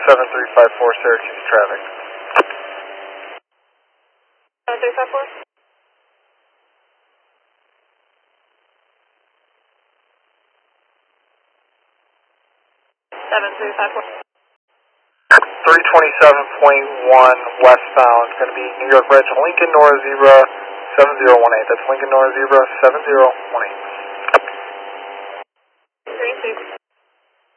7354 Syracuse traffic. 7354? 7354. 327.1 westbound, going to be New York Bridge, Lincoln Nora Zebra 7018. That's Lincoln Nora Zebra 7018.